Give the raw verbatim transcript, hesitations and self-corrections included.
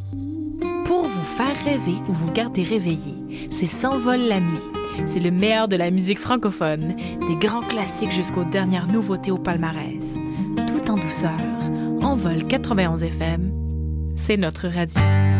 Pour vous faire rêver ou vous garder réveillé, c'est S'envole la nuit. C'est le meilleur de la musique francophone, des grands classiques jusqu'aux dernières nouveautés au palmarès. Tout en douceur, Envol quatre-vingt-onze F M, c'est notre radio.